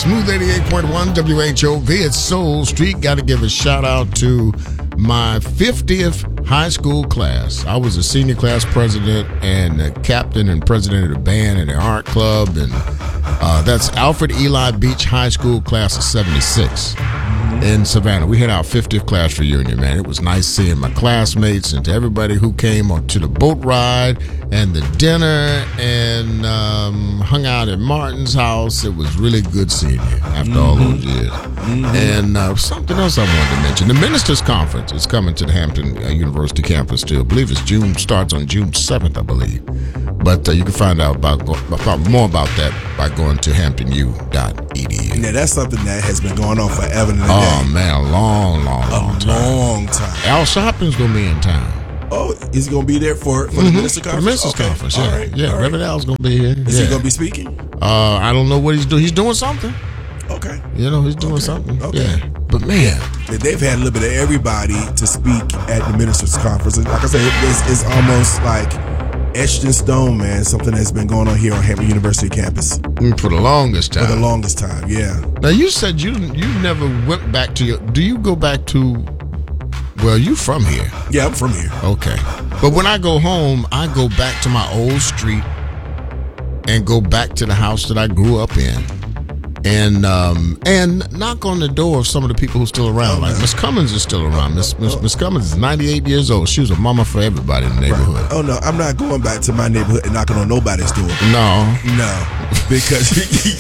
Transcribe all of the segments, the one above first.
Smooth 88.1 WHOV. It's Soul Street. Got to give a shout out to my 50th high school class. I was a senior class president and the captain and president of the band and the art club. And that's Alfred Eli Beach High School class of 76 in Savannah. We had our 50th class reunion, man. It was nice seeing my classmates and to everybody who came on to the boat ride and the dinner and hung out at Martin's house. It was really good seeing you after all those years. And something else I wanted to mention. The Ministers Conference is coming to the Hampton University campus still. I believe it's starts on June 7th, I believe. But you can find out more about that by going to hamptonu.edu. Yeah, that's something that has been going on forever. Oh, man, a long time. Al Sharpton's going to be in town. Oh, is he going to be there for the Minister Conference? The Ministers Conference, yeah. Right. Yeah, Reverend Al's going to be here. Is he going to be speaking? I don't know what he's doing. He's doing something. Okay. He's doing something. Okay. Yeah. But, man. They've had a little bit of everybody to speak at the Ministers Conference. And like I said, it's almost like etched in stone, man. Something that's been going on here on Hampton University campus. For the longest time. Yeah. Now, you said you never went back to do you go back to, well, you from here? Yeah, I'm from here. Okay. But when I go home, I go back to my old street and go back to the house that I grew up in. And knock on the door of some of the people who's still around. Like Miss Cummins is still around. Miss Cummins is 98 years old. She was a mama for everybody in the neighborhood. Right. Oh no, I'm not going back to my neighborhood and knocking on nobody's door. No, because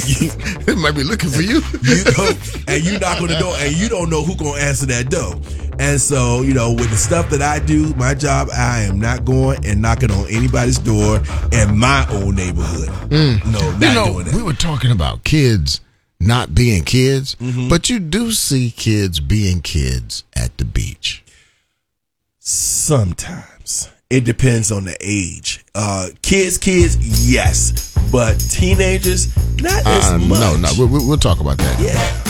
it might be looking for you. And you knock on the door and you don't know who's gonna answer that door. And so, with the stuff that I do, my job, I am not going and knocking on anybody's door in my own neighborhood. No, not doing that. We were talking about kids not being kids, but you do see kids being kids at the beach. Sometimes. It depends on the age. Kids, yes. But teenagers, not as much. No, we'll talk about that. Yeah.